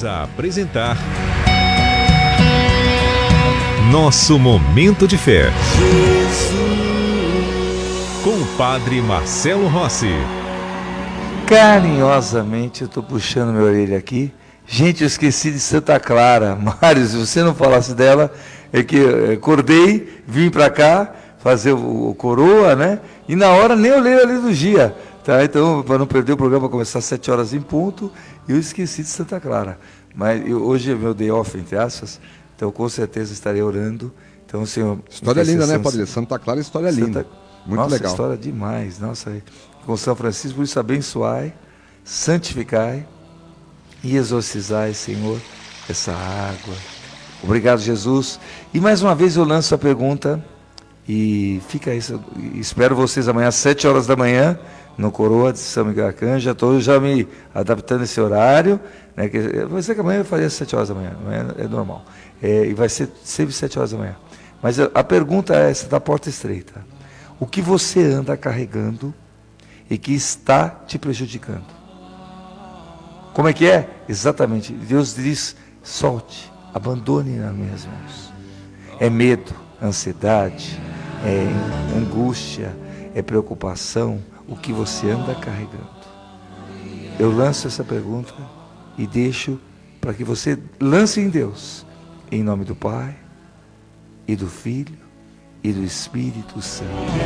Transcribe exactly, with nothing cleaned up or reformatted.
Voltamos a apresentar Nosso Momento de Fé, com o Padre Marcelo Rossi. Carinhosamente eu estou puxando minha orelha aqui. Gente, eu esqueci de Santa Clara. Mário, se você não falasse dela, é que eu acordei, vim para cá fazer o, o coroa, né? E na hora nem olhei a liturgia, tá? Então, para não perder o programa, começar às sete horas em ponto, eu esqueci de Santa Clara. Mas eu, hoje é meu day off, entre aspas, então com certeza estarei orando. Então, Senhor... História linda, né, Padre? Santa Clara é história Santa... linda. Muito Nossa, legal. História demais. Nossa, com São Francisco, por isso abençoai, santificai e exorcizai, Senhor, essa água. Obrigado, Jesus. E mais uma vez eu lanço a pergunta e fica aí, espero vocês amanhã às sete horas da manhã no Coroa de São Miguel Arcanjo. Já estou já me adaptando a esse horário, né? Que, vai ser que amanhã eu faria às sete horas da manhã, amanhã é normal. É, e vai ser sempre sete horas da manhã. Mas a, a pergunta é essa da porta estreita. O que você anda carregando e que está te prejudicando? Como é que é? Exatamente. Deus diz, solte, abandone nas minhas mãos. É medo, ansiedade, é angústia, é preocupação, o que você anda carregando. Eu lanço essa pergunta e deixo para que você lance em Deus, em nome do Pai, e do Filho, e do Espírito Santo.